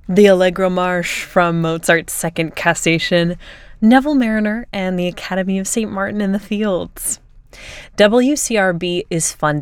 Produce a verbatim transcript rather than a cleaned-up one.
The Allegro Marche from Mozart's Second Cassation, Neville Mariner, and the Academy of Saint Martin in the Fields. W C R B is funded